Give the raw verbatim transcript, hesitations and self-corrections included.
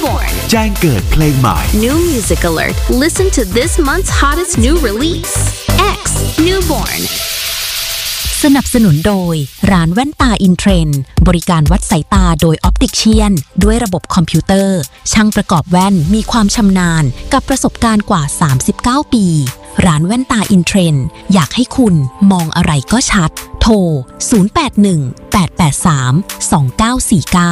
Newborn แจ้งเกิดเพลงใหม่ New Music Alert Listen to this month's hottest new release X Newborn สนับสนุนโดยร้านแว่นตาอินเทรนด์บริการวัดสายตาโดยออปติเชียนด้วยระบบคอมพิวเตอร์ช่างประกอบแว่นมีความชำนาญกับประสบการณ์กว่าสามสิบเก้าปีร้านแว่นตาอินเทรนด์อยากให้คุณมองอะไรก็ชัดโทรศูนย์ แปด หนึ่ง แปด แปด สาม สอง เก้า สี่ เก้า